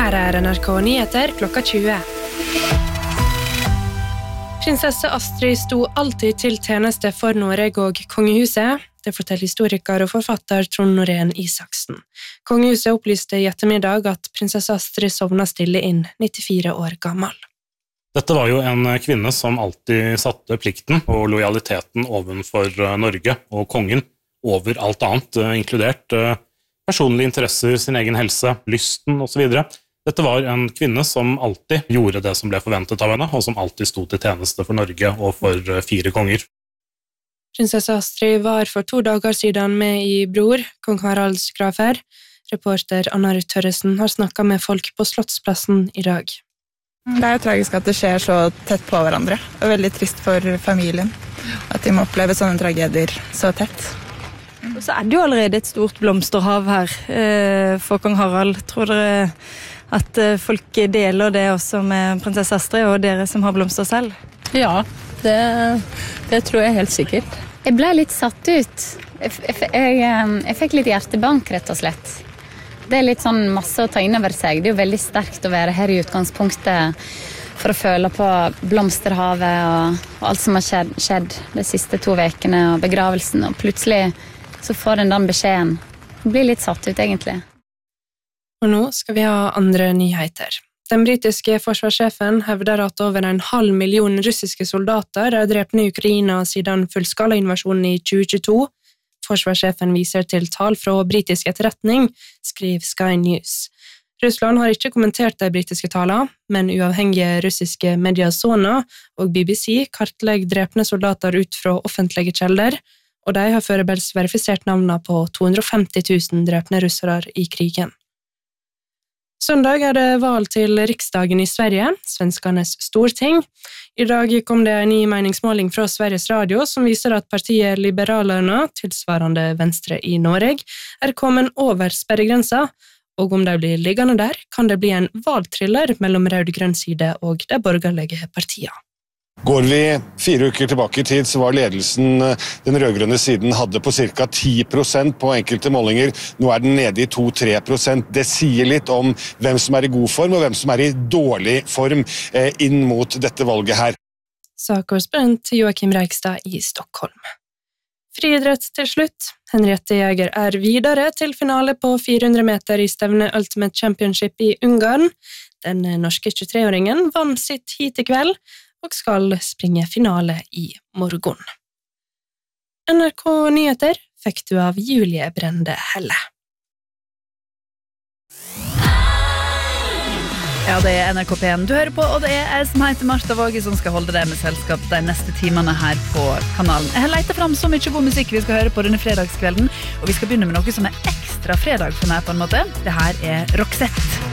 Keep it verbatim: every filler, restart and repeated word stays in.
Her er N R K Nyheter klokka tjue. Prinsesse Astrid sto alltid til tjeneste for Noreg og kongehuset. Det forteller historiker og forfatter Trond Norén Isaksen. Kongehuset opplyste i ettermiddag at prinsesse Astrid sovna stille inn, nittifire år gammel. Dette var jo en kvinne som alltid satte plikten og lojaliteten ovenfor Norge og kongen over alt annet, inkludert personlige interesser, sin egen helse, lysten og så videre. Dette var en kvinne som alltid gjorde det som ble forventet av henne, og som alltid sto til tjeneste for Norge og for fire konger. Prinsesse Astrid var for to dager siden med i Bror, kong Haralds grafer. Reporter Anna Ruth Tørresen har snakket med folk på Slottsplassen i dag. Det er jo tragisk at det skjer så tett på hverandre, og veldig trist for familien at de må oppleve sånne tragedier så tett. Og så er det jo allerede et stort blomsterhav her eh, for kong Harald. Tror dere at eh, folk deler det også med prinsesse Astrid og dere som har blomster selv? Ja, det, det tror jeg helt sikkert. Jeg ble litt satt ut. Jeg, jeg, jeg, jeg fikk litt hjertebank, rett og slett. Det er litt sånn masse å ta inn over seg. Det er jo veldig sterkt å være her i utgangspunktet for å føle på blomsterhavet og, og alt som har skjedd, skjedd de siste to vekene og begravelsen. Og plutselig så får en den beskjeden. Det blir litt satt ut, egentlig. Og nå skal vi ha andre nyheter. Den britiske forsvarssjefen hevder at over en halv million russiske soldater er drept i Ukraina siden fullskala-invasjonen i tjue tjueto. Forsvarssjefen viser til tall fra britisk etterretning, skriver Sky News. Russland har ikke kommentert de britiske tallene, men uavhengige russiske medier Sona og B B C kartlegger drepne soldater ut fra offentlige kjelder, og de har foreløpig verifisert navnene på to hundre og femti tusen drepne russere i krigen. Søndag er det valg til Riksdagen i Sverige, svenskarnes storting. I dag kom det en ny meningsmåling fra Sveriges Radio som viser at partiet Liberalerna, tilsvarende Venstre i Norge, er kommet over sperregrensa, og om de blir liggende der, kan det bli en valgthriller mellom rød-grønn side og de borgerlige partiene. Går vi fire uker tilbake i tid, så var ledelsen den rødgrønne siden hadde på ca. ti prosent på enkelte målinger. Nå er den nede i to til tre prosent. Det sier litt om hvem som er i god form, og hvem som er i dårlig form inn mot dette valget her. Sa korrespondent Joakim Reikstad i Stockholm. Friidrett til slutt. Henriette Jäger er videre til finale på fire hundre meter i stevne Ultimate Championship i Ungarn. Den norske tjuetre-åringen vant sitt hit i kveld, og skal springe finale i morgen. N R K Nyheter fikk du av Julie Brende Helle. Ja, det er N R K P en du hører på, og det er jeg som heter Martha Våge som skal holde deg med selskap de neste timene her på kanalen. Jeg har letet fram så mye god musikk vi skal høre på denne fredagskvelden, og vi skal begynne med noe som er ekstra fredag for meg på en måte. Det her er Roxette.